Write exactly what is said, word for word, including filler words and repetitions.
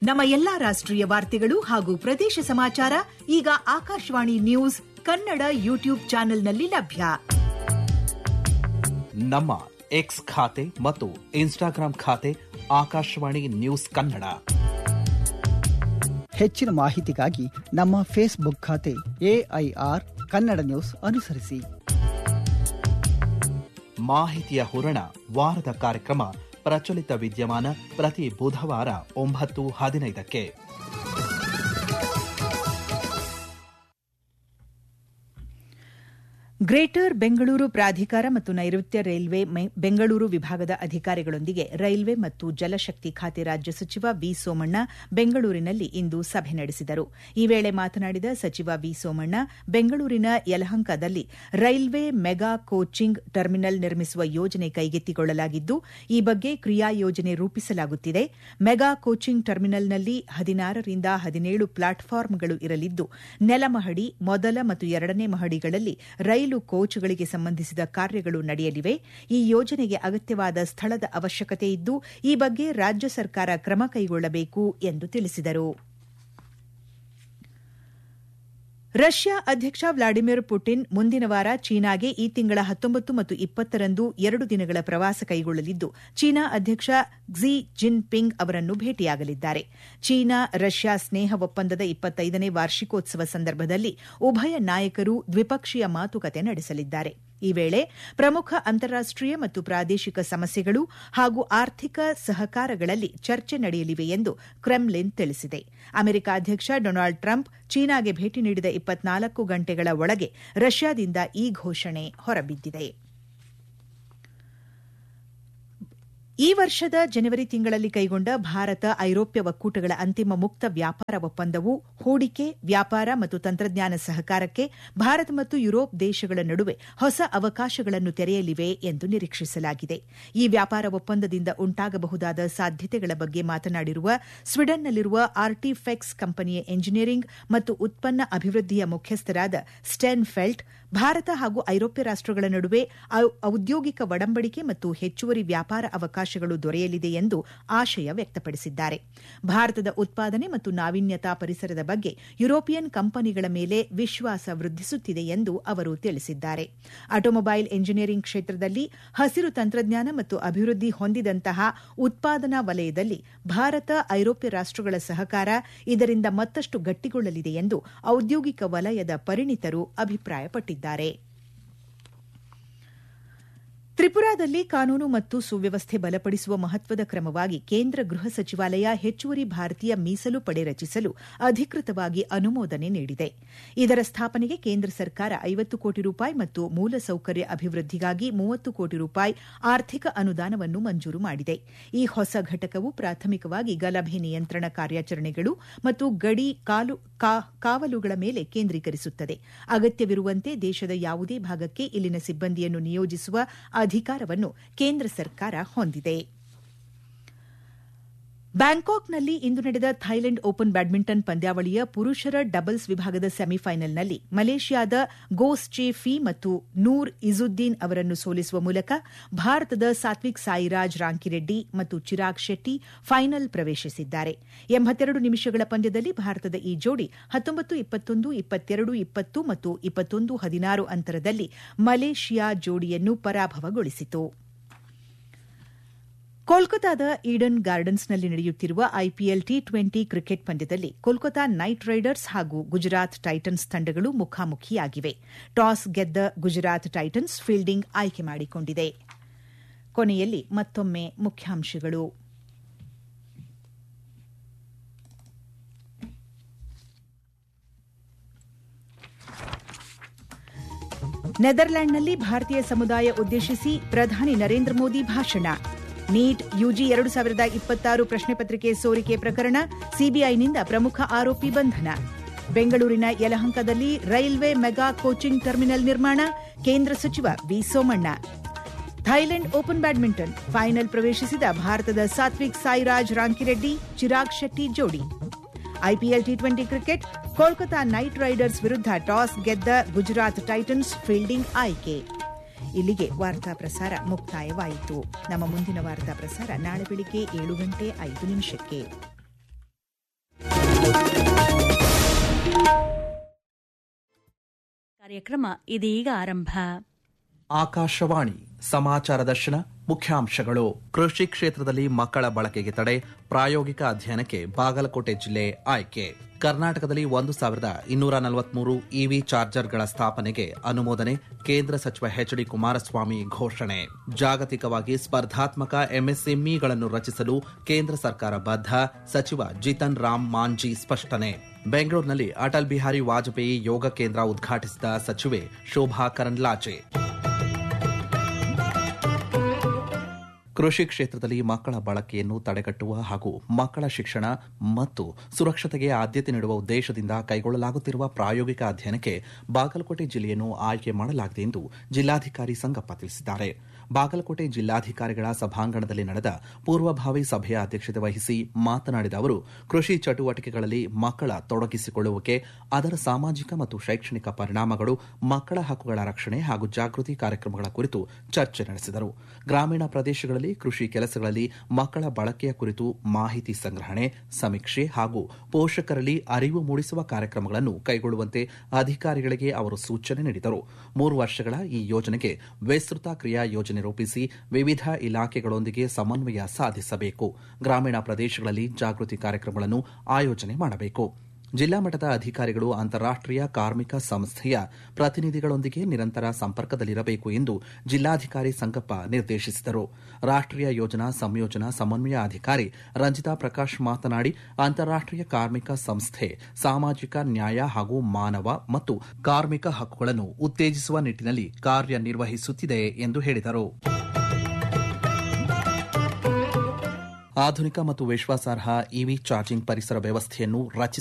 ನಮ್ಮ ಎಲ್ಲಾ ರಾಷ್ಟ್ರೀಯ ವಾರ್ತೆಗಳು ಹಾಗೂ ಪ್ರದೇಶ ಸಮಾಚಾರ ಈಗ ಆಕಾಶವಾಣಿ ನ್ಯೂಸ್ ಕನ್ನಡ ಯೂಟ್ಯೂಬ್ ಚಾನೆಲ್ನಲ್ಲಿ ಲಭ್ಯ. ನಮ್ಮ ಎಕ್ಸ್ ಖಾತೆ ಮತ್ತು ಇನ್ಸ್ಟಾಗ್ರಾಂ ಖಾತೆ ಆಕಾಶವಾಣಿ ನ್ಯೂಸ್ ಕನ್ನಡ. ಹೆಚ್ಚಿನ ಮಾಹಿತಿಗಾಗಿ ನಮ್ಮ ಫೇಸ್ಬುಕ್ ಖಾತೆ ಎಐಆರ್ ಕನ್ನಡ ನ್ಯೂಸ್ ಅನುಸರಿಸಿ. ಮಾಹಿತಿಯ ಹೂರಣ ವಾರದ ಕಾರ್ಯಕ್ರಮ ಪ್ರಚಲಿತ ವಿದ್ಯಮಾನ ಪ್ರತಿ ಬುಧವಾರ ಒಂಬತ್ತು ಹದಿನೈದಕ್ಕೆ. ಗ್ರೇಟರ್ ಬೆಂಗಳೂರು ಪ್ರಾಧಿಕಾರ ಮತ್ತು ನೈಋತ್ಯ ರೈಲ್ವೆ ಬೆಂಗಳೂರು ವಿಭಾಗದ ಅಧಿಕಾರಿಗಳೊಂದಿಗೆ ರೈಲ್ವೆ ಮತ್ತು ಜಲಶಕ್ತಿ ಖಾತೆ ರಾಜ್ಯ ಸಚಿವ ವಿ ಸೋಮಣ್ಣ ಬೆಂಗಳೂರಿನಲ್ಲಿ ಇಂದು ಸಭೆ ನಡೆಸಿದರು. ಈ ವೇಳೆ ಮಾತನಾಡಿದ ಸಚಿವ ವಿ ಸೋಮಣ್ಣ, ಬೆಂಗಳೂರಿನ ಯಲಹಂಕದಲ್ಲಿ ರೈಲ್ವೆ ಮೆಗಾ ಕೋಚಿಂಗ್ ಟರ್ಮಿನಲ್ ನಿರ್ಮಿಸುವ ಯೋಜನೆ ಕೈಗೆತ್ತಿಕೊಳ್ಳಲಾಗಿದ್ದು, ಈ ಬಗ್ಗೆ ಕ್ರಿಯಾ ಯೋಜನೆ ರೂಪಿಸಲಾಗುತ್ತಿದೆ. ಮೆಗಾ ಕೋಚಿಂಗ್ ಟರ್ಮಿನಲ್ನಲ್ಲಿ ಹದಿನಾರರಿಂದ ಹದಿನೇಳು ಪ್ಲಾಟ್ಫಾರ್ಮ್ಗಳು ಇರಲಿದ್ದು, ನೆಲಮಹಡಿ, ಮೊದಲ ಮತ್ತು ಎರಡನೇ ಮಹಡಿಗಳಲ್ಲಿ ರೈಲು ಕೋಚ್ಗಳಿಗೆ ಸಂಬಂಧಿಸಿದ ಕಾರ್ಯಗಳು ನಡೆಯಲಿವೆ. ಈ ಯೋಜನೆಗೆ ಅಗತ್ಯವಾದ ಸ್ಥಳದ ಅವಶ್ಯಕತೆ ಇದ್ದು, ಈ ಬಗ್ಗೆ ರಾಜ್ಯ ಸರ್ಕಾರ ಕ್ರಮ ಕೈಗೊಳ್ಳಬೇಕು ಎಂದು ತಿಳಿಸಿದರು. ರಷ್ಯಾ ಅಧ್ಯಕ್ಷ ವ್ಲಾಡಿಮಿರ್ ಪುಟಿನ್ ಮುಂದಿನ ವಾರ ಚೀನಾಗೆ ಈ ತಿಂಗಳ ಹತ್ತೊಂಬತ್ತು ಮತ್ತು ಇಪ್ಪತ್ತರಂದು ಎರಡು ದಿನಗಳ ಪ್ರವಾಸ ಕೈಗೊಳ್ಳಲಿದ್ದು, ಚೀನಾ ಅಧ್ಯಕ್ಷ ಕ್ಸಿ ಜಿನ್ಪಿಂಗ್ ಅವರನ್ನು ಭೇಟಿಯಾಗಲಿದ್ದಾರೆ. ಚೀನಾ ರಷ್ಯಾ ಸ್ನೇಹ ಒಪ್ಪಂದದ ಇಪ್ಪತ್ತೈದನೇ ವಾರ್ಷಿಕೋತ್ಸವ ಸಂದರ್ಭದಲ್ಲಿ ಉಭಯ ನಾಯಕರು ದ್ವಿಪಕ್ಷೀಯ ಮಾತುಕತೆ ನಡೆಸಲಿದ್ದಾರೆ. ಈ ವೇಳೆ ಪ್ರಮುಖ ಅಂತಾರಾಷ್ಟೀಯ ಮತ್ತು ಪ್ರಾದೇಶಿಕ ಸಮಸ್ಯೆಗಳು ಹಾಗೂ ಆರ್ಥಿಕ ಸಹಕಾರಗಳಲ್ಲಿ ಚರ್ಚೆ ನಡೆಯಲಿವೆ ಎಂದು ಕ್ರೆಮ್ಲಿನ್ ತಿಳಿಸಿದೆ. ಅಮೆರಿಕ ಅಧ್ಯಕ್ಷ ಡೊನಾಲ್ಡ್ ಟ್ರಂಪ್ ಚೀನಾಗೆ ಭೇಟಿ ನೀಡಿದ ಇಪ್ಪತ್ನಾಲ್ಕು ಗಂಟೆಗಳ ಒಳಗೆ ರಷ್ಯಾದಿಂದ ಈ ಘೋಷಣೆ ಹೊರಬಿದ್ದಿದೆ. ಈ ವರ್ಷದ ಜನವರಿ ತಿಂಗಳಲ್ಲಿ ಕೈಗೊಂಡ ಭಾರತ ಐರೋಪ್ಯ ಒಕ್ಕೂಟಗಳ ಅಂತಿಮ ಮುಕ್ತ ವ್ಯಾಪಾರ ಒಪ್ಪಂದವು ಹೂಡಿಕೆ, ವ್ಯಾಪಾರ ಮತ್ತು ತಂತ್ರಜ್ಞಾನ ಸಹಕಾರಕ್ಕೆ ಭಾರತ ಮತ್ತು ಯುರೋಪ್ ದೇಶಗಳ ನಡುವೆ ಹೊಸ ಅವಕಾಶಗಳನ್ನು ತೆರೆಯಲಿವೆ ಎಂದು ನಿರೀಕ್ಷಿಸಲಾಗಿದೆ. ಈ ವ್ಯಾಪಾರ ಒಪ್ಪಂದದಿಂದ ಉಂಟಾಗಬಹುದಾದ ಸಾಧ್ಯತೆಗಳ ಬಗ್ಗೆ ಮಾತನಾಡಿರುವ ಸ್ವೀಡನ್ನಲ್ಲಿರುವ ಆರ್ಟಿಫೆಕ್ಸ್ ಕಂಪನಿಯ ಎಂಜಿನಿಯರಿಂಗ್ ಮತ್ತು ಉತ್ಪನ್ನ ಅಭಿವೃದ್ಧಿಯ ಮುಖ್ಯಸ್ಥರಾದ ಸ್ಟೆನ್ ಫೆಲ್ಟ್, ಭಾರತ ಹಾಗೂ ಐರೋಪ್ಯ ರಾಷ್ಟಗಳ ನಡುವೆ ಔದ್ಯೋಗಿಕ ಒಡಂಬಡಿಕೆ ಮತ್ತು ಹೆಚ್ಚುವರಿ ವ್ಯಾಪಾರ ಅವಕಾಶಗಳು ದೊರೆಯಲಿದೆ ಎಂದು ಆಶಯ ವ್ಯಕ್ತಪಡಿಸಿದ್ದಾರೆ. ಭಾರತದ ಉತ್ಪಾದನೆ ಮತ್ತು ನಾವೀನ್ಯತಾ ಪರಿಸರದ ಬಗ್ಗೆ ಯುರೋಪಿಯನ್ ಕಂಪನಿಗಳ ಮೇಲೆ ವಿಶ್ವಾಸ ವೃದ್ಧಿಸುತ್ತಿದೆ ಎಂದು ಅವರು ತಿಳಿಸಿದ್ದಾರೆ. ಆಟೋಮೊಬೈಲ್ ಎಂಜಿನಿಯರಿಂಗ್ ಕ್ಷೇತ್ರದಲ್ಲಿ ಹಸಿರು ತಂತ್ರಜ್ಞಾನ ಮತ್ತು ಅಭಿವೃದ್ಧಿ ಹೊಂದಿದಂತಹ ಉತ್ಪಾದನಾ ವಲಯದಲ್ಲಿ ಭಾರತ ಐರೋಪ್ಯ ರಾಷ್ಟಗಳ ಸಹಕಾರ ಇದರಿಂದ ಮತ್ತಷ್ಟು ಗಟ್ಟಿಗೊಳ್ಳಲಿದೆ ಎಂದು ಔದ್ಯೋಗಿಕ ವಲಯದ ಪರಿಣಿತರು ಅಭಿಪ್ರಾಯಪಟ್ಟಿದ್ದಾರೆ. ತ್ರಿಪುರಾದಲ್ಲಿ ಕಾನೂನು ಮತ್ತು ಸುವ್ಯವಸ್ಥೆ ಬಲಪಡಿಸುವ ಮಹತ್ವದ ಕ್ರಮವಾಗಿ ಕೇಂದ್ರ ಗೃಹ ಸಚಿವಾಲಯ ಹೆಚ್ಚುವರಿ ಭಾರತೀಯ ಮೀಸಲು ಪಡೆ ರಚಿಸಲು ಅಧಿಕೃತವಾಗಿ ಅನುಮೋದನೆ ನೀಡಿದೆ. ಇದರ ಸ್ಥಾಪನೆಗೆ ಕೇಂದ್ರ ಸರ್ಕಾರ ಐವತ್ತು ಕೋಟಿ ರೂಪಾಯಿ ಮತ್ತು ಮೂಲಸೌಕರ್ಯ ಅಭಿವೃದ್ಧಿಗಾಗಿ ಮೂವತ್ತು ಕೋಟಿ ರೂಪಾಯಿ ಆರ್ಥಿಕ ಅನುದಾನವನ್ನು ಮಂಜೂರು ಮಾಡಿದೆ. ಈ ಹೊಸ ಘಟಕವು ಪ್ರಾಥಮಿಕವಾಗಿ ಗಲಭೆ ನಿಯಂತ್ರಣ ಕಾರ್ಯಾಚರಣೆಗಳು ಮತ್ತು ಗಡಿ ಕಾವಲುಗಳ ಮೇಲೆ ಕೇಂದ್ರೀಕರಿಸುತ್ತದೆ. ಅಗತ್ಯವಿರುವಂತೆ ದೇಶದ ಯಾವುದೇ ಭಾಗಕ್ಕೆ ಇಲ್ಲಿನ ಸಿಬ್ಬಂದಿಯನ್ನು ನಿಯೋಜಿಸುವ ಅಧಿಕಾರವನ್ನು ಕೇಂದ್ರ ಸರ್ಕಾರ ಹೊಂದಿದೆ. ಬ್ಯಾಂಕಾಕ್ನಲ್ಲಿ ಇಂದು ನಡೆದ ಥೈಲೆಂಡ್ ಓಪನ್ ಬ್ಯಾಡ್ಮಿಂಟನ್ ಪಂದ್ಯಾವಳಿಯ ಪುರುಷರ ಡಬಲ್ಸ್ ವಿಭಾಗದ ಸೆಮಿಫೈನಲ್ನಲ್ಲಿ ಮಲೇಷ್ಯಾದ ಗೋಸ್ ಚೆ ಫಿ ಮತ್ತು ನೂರ್ ಇಜುದ್ದೀನ್ ಅವರನ್ನು ಸೋಲಿಸುವ ಮೂಲಕ ಭಾರತದ ಸಾತ್ವಿಕ್ ಸಾಯಿರಾಜ್ ರಾಂಕಿರೆಡ್ಡಿ ಮತ್ತು ಚಿರಾಗ್ ಶೆಟ್ಟಿ ಫೈನಲ್ ಪ್ರವೇಶಿಸಿದ್ದಾರೆ. ಎಂಬತ್ತೆರಡು ನಿಮಿಷಗಳ ಪಂದ್ಯದಲ್ಲಿ ಭಾರತದ ಈ ಜೋಡಿ ಹತ್ತೊಂಬತ್ತು ಇಪ್ಪತ್ತೊಂದು, ಇಪ್ಪತ್ತೆರಡು ಇಪ್ಪತ್ತು ಮತ್ತು ಇಪ್ಪತ್ತೊಂದು ಹದಿನಾರು ಅಂತರದಲ್ಲಿ ಮಲೇಷ್ಯಾ ಜೋಡಿಯನ್ನು ಪರಾಭವಗೊಳಿಸಿತು. ಕೋಲ್ಕತಾದ ಈಡನ್ ಗಾರ್ಡನ್ಸ್ನಲ್ಲಿ ನಡೆಯುತ್ತಿರುವ ಐಪಿಎಲ್ ಟಿ ಟ್ವೆಂಟಿ ಕ್ರಿಕೆಟ್ ಪಂದ್ಯದಲ್ಲಿ ಕೋಲ್ಕತಾ ನೈಟ್ ರೈಡರ್ಸ್ ಹಾಗೂ ಗುಜರಾತ್ ಟೈಟನ್ಸ್ ತಂಡಗಳು ಮುಖಾಮುಖಿಯಾಗಿವೆ. ಟಾಸ್ ಗೆದ್ದ ಗುಜರಾತ್ ಟೈಟನ್ಸ್ ಫೀಲ್ಡಿಂಗ್ ಆಯ್ಕೆ ಮಾಡಿಕೊಂಡಿದೆ. ಕೊನೆಯಲ್ಲಿ ಮತ್ತೊಮ್ಮೆ ಮುಖ್ಯಾಂಶಗಳು. ನೆದರ್ಲ್ಯಾಂಡ್ನಲ್ಲಿ ಭಾರತೀಯ ಸಮುದಾಯ ಉದ್ದೇಶಿಸಿ ಪ್ರಧಾನಿ ನರೇಂದ್ರ ಮೋದಿ ಭಾಷಣ. ನೀಟ್ ಯುಜಿ ಎರಡು ಸಾವಿರದ ಇಪ್ಪತ್ತಾರು ಪ್ರಶ್ನೆ ಪತ್ರಿಕೆ ಸೋರಿಕೆ ಪ್ರಕರಣ, ಸಿಬಿಐನಿಂದ ಪ್ರಮುಖ ಆರೋಪಿ ಬಂಧನ. ಬೆಂಗಳೂರಿನ ಯಲಹಂಕದಲ್ಲಿ ರೈಲ್ವೆ ಮೆಗಾ ಕೋಚಿಂಗ್ ಟರ್ಮಿನಲ್ ನಿರ್ಮಾಣ, ಕೇಂದ್ರ ಸಚಿವ V Somanna. Thailand open badminton final ಪ್ರವೇಶಿಸಿದ ಭಾರತದ ಸಾತ್ವಿಕ್ ಸಾಯಿರಾಜ್ ರಾಂಕಿರೆಡ್ಡಿ ಚಿರಾಗ್ ಶೆಟ್ಟಿ ಜೋಡಿ. IPL T twenty cricket, Kolkata night Riders ವಿರುದ್ಧ ಟಾಸ್ ಗೆದ್ದ ಗುಜರಾತ್ ಟೈಟನ್ಸ್ ಫೀಲ್ಡಿಂಗ್ ಆಯ್ಕೆ. ಇಲ್ಲಿಗೆ ವಾರ್ತಾ ಪ್ರಸಾರ ಮುಕ್ತಾಯವಾಯಿತು. ನಮ್ಮ ಮುಂದಿನ ವಾರ್ತಾ ಪ್ರಸಾರ ನಾಳೆ ಬೆಳಿಗ್ಗೆ ಏಳು ಗಂಟೆ ಐದು ನಿಮಿಷಕ್ಕೆ. ಕಾರ್ಯಕ್ರಮ ಇದೀಗ ಆರಂಭ. ಆಕಾಶವಾಣಿ ಸಮಾಚಾರ ದರ್ಶನ ಮುಖ್ಯಾಂಶಗಳು. ಕೃಷಿ ಕ್ಷೇತ್ರದಲ್ಲಿ ಮಕ್ಕಳ ಬಳಕೆಗೆ ತಡೆ, ಪ್ರಾಯೋಗಿಕ ಅಧ್ಯಯನಕ್ಕೆ ಬಾಗಲಕೋಟೆ ಜಿಲ್ಲೆ ಆಯ್ಕೆ. ಕರ್ನಾಟಕದಲ್ಲಿ ಒಂದು ಸಾವಿರದ ಇನ್ನೂರ ನಲವತ್ಮೂರು ಇವಿ ಚಾರ್ಜರ್ಗಳ ಸ್ಥಾಪನೆಗೆ ಅನುಮೋದನೆ, ಕೇಂದ್ರ ಸಚಿವ ಎಚ್ ಡಿ ಕುಮಾರಸ್ವಾಮಿ ಘೋಷಣೆ. ಜಾಗತಿಕವಾಗಿ ಸ್ಪರ್ಧಾತ್ಮಕ ಎಂಎಸ್ಎಂಇಗಳನ್ನು ರಚಿಸಲು ಕೇಂದ್ರ ಸರ್ಕಾರ ಬದ್ಧ, ಸಚಿವ ಜಿತನ್ ರಾಮ್ ಮಾಂಜಿ ಸ್ಪಷ್ಟನೆ. ಬೆಂಗಳೂರಿನಲ್ಲಿ ಅಟಲ್ ಬಿಹಾರಿ ವಾಜಪೇಯಿ ಯೋಗ ಕೇಂದ್ರ ಉದ್ಘಾಟಿಸಿದ ಸಚಿವೆ ಶೋಭಾ ಕರಂದ್ಲಾಜೆ. ಕೃಷಿ ಕ್ಷೇತ್ರದಲ್ಲಿ ಮಕ್ಕಳ ಬಳಕೆಯನ್ನು ತಡೆಗಟ್ಟುವ ಹಾಗೂ ಮಕ್ಕಳ ಶಿಕ್ಷಣ ಮತ್ತು ಸುರಕ್ಷತೆಗೆ ಆದ್ಯತೆ ನೀಡುವ ಉದ್ದೇಶದಿಂದ ಕೈಗೊಳ್ಳಲಾಗುತ್ತಿರುವ ಪ್ರಾಯೋಗಿಕ ಅಧ್ಯಯನಕ್ಕೆ ಬಾಗಲಕೋಟೆ ಜಿಲ್ಲೆಯನ್ನು ಆಯ್ಕೆ ಮಾಡಲಾಗಿದೆ ಎಂದು ಜಿಲ್ಲಾಧಿಕಾರಿ ಸಂಗಪ್ಪ ತಿಳಿಸಿದ್ದಾರೆ. ಬಾಗಲಕೋಟೆ ಜಿಲ್ಲಾಧಿಕಾರಿಗಳ ಸಭಾಂಗಣದಲ್ಲಿ ನಡೆದ ಪೂರ್ವಭಾವಿ ಸಭೆಯ ಅಧ್ಯಕ್ಷತೆ ವಹಿಸಿ ಮಾತನಾಡಿದ ಅವರು, ಕೃಷಿ ಚಟುವಟಿಕೆಗಳಲ್ಲಿ ಮಕ್ಕಳ ತೊಡಗಿಸಿಕೊಳ್ಳುವಿಕೆ, ಅದರ ಸಾಮಾಜಿಕ ಮತ್ತು ಶೈಕ್ಷಣಿಕ ಪರಿಣಾಮಗಳು, ಮಕ್ಕಳ ಹಕ್ಕುಗಳ ರಕ್ಷಣೆ ಹಾಗೂ ಜಾಗೃತಿ ಕಾರ್ಯಕ್ರಮಗಳ ಕುರಿತು ಚರ್ಚೆ ನಡೆಸಿದರು. ಗ್ರಾಮೀಣ ಪ್ರದೇಶಗಳಲ್ಲಿ ಕೃಷಿ ಕೆಲಸಗಳಲ್ಲಿ ಮಕ್ಕಳ ಬಳಕೆಯ ಕುರಿತು ಮಾಹಿತಿ ಸಂಗ್ರಹಣೆ, ಸಮೀಕ್ಷೆ ಹಾಗೂ ಪೋಷಕರಲ್ಲಿ ಅರಿವು ಮೂಡಿಸುವ ಕಾರ್ಯಕ್ರಮಗಳನ್ನು ಕೈಗೊಳ್ಳುವಂತೆ ಅಧಿಕಾರಿಗಳಿಗೆ ಅವರು ಸೂಚನೆ ನೀಡಿದರು. ಮೂರು ವರ್ಷಗಳ ಈ ಯೋಜನೆಗೆ ವಿಸ್ತೃತ ಕ್ರಿಯಾ ಯೋಜನೆ ರೂಪಿಸಿ ವಿವಿಧ ಇಲಾಖೆಗಳೊಂದಿಗೆ ಸಮನ್ವಯ ಸಾಧಿಸಬೇಕು. ಗ್ರಾಮೀಣ ಪ್ರದೇಶಗಳಲ್ಲಿ ಜಾಗೃತಿ ಕಾರ್ಯಕ್ರಮಗಳನ್ನು ಆಯೋಜನೆ ಮಾಡಬೇಕು. ಜಿಲ್ಲಾ ಮಟ್ಟದ ಅಧಿಕಾರಿಗಳು ಅಂತಾರಾಷ್ಟೀಯ ಕಾರ್ಮಿಕ ಸಂಸ್ಥೆಯ ಪ್ರತಿನಿಧಿಗಳೊಂದಿಗೆ ನಿರಂತರ ಸಂಪರ್ಕದಲ್ಲಿರಬೇಕು ಎಂದು ಜಿಲ್ಲಾಧಿಕಾರಿ ಸಂಗಪ್ಪ ನಿರ್ದೇಶಿಸಿದರು. ರಾಷ್ಟೀಯ ಯೋಜನಾ ಸಂಯೋಜನಾ ಸಮನ್ವಯ ಅಧಿಕಾರಿ ರಂಜಿತಾ ಪ್ರಕಾಶ್ ಮಾತನಾಡಿ, ಅಂತಾರಾಷ್ಟೀಯ ಕಾರ್ಮಿಕ ಸಂಸ್ಥೆ ಸಾಮಾಜಿಕ ನ್ಯಾಯ ಹಾಗೂ ಮಾನವ ಮತ್ತು ಕಾರ್ಮಿಕ ಹಕ್ಕುಗಳನ್ನು ಉತ್ತೇಜಿಸುವ ನಿಟ್ಟಿನಲ್ಲಿ ಕಾರ್ಯನಿರ್ವಹಿಸುತ್ತಿದೆ ಎಂದು ಹೇಳಿದರು. ಆಧುನಿಕ ಮತ್ತು ವಿಶ್ವಾಸಾರ್ಹ ಇವಿ ಚಾರ್ಜಿಂಗ್ ಪರಿಸರ ವ್ಯವಸ್ಥೆಯನ್ನು ರಚಿಸ